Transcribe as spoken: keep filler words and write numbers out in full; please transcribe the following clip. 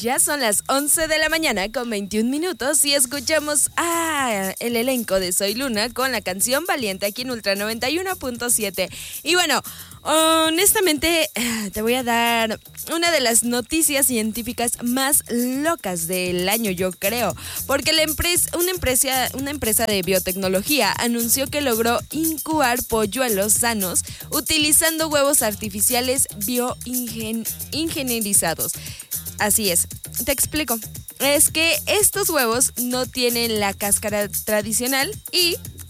Ya son las once de la mañana con veintiún minutos y escuchamos a el elenco de Soy Luna con la canción Valiente aquí en Ultra noventa y uno punto siete. Y bueno, honestamente te voy a dar una de las noticias científicas más locas del año, yo creo, porque la empresa, una empresa, una empresa de biotecnología anunció que logró incubar polluelos sanos utilizando huevos artificiales bioingenierizados. Así es, te explico. Es que estos huevos no tienen la cáscara tradicional y